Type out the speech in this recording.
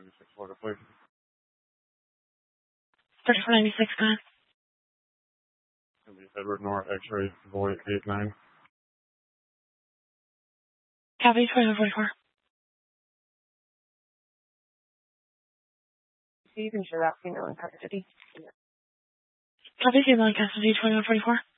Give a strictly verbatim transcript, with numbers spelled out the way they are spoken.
ninety-six Florida, please. thirty-four ninety-six, go ahead. Gonna be Edward North, X-ray, boy, eight nine. Copy, twenty-one forty-four. You can show that female in custody. Copy, female in custody, twenty-one forty-four.